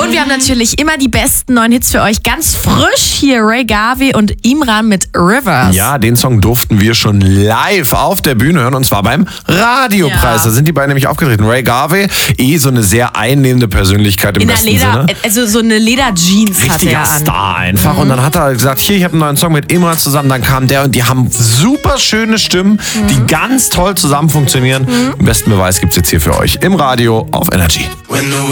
Und wir haben natürlich immer die besten neuen Hits für euch. Ganz frisch hier Ray Garvey und Imran mit Rivers. Ja, den Song durften wir schon live auf der Bühne hören und zwar beim Radiopreis. Da sind die beiden nämlich aufgetreten. Ray Garvey, so eine sehr einnehmende Persönlichkeit im besten Sinne. Also so eine Lederjeans richtiger hat er an. Star einfach. Und dann hat er gesagt, hier, ich habe einen neuen Song mit Imran zusammen. Dann kam der und die haben super schöne Stimmen, die ganz toll zusammen funktionieren. Den besten Beweis gibt's jetzt hier für euch im Radio auf Energy.